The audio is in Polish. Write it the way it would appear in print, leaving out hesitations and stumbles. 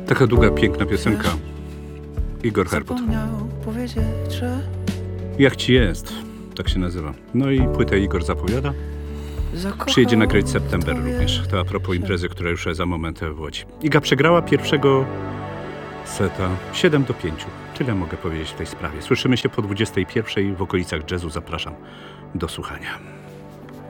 Taka długa, piękna piosenka. Igor Herbut. Jak ci jest? Tak się nazywa. No i płytę Igor zapowiada. Przyjedzie nagrać September również. To a propos imprezy, która już za moment w Łodzi. Iga przegrała pierwszego seta 7-5. Tyle mogę powiedzieć w tej sprawie. Słyszymy się po 21 w okolicach jazzu. Zapraszam do słuchania.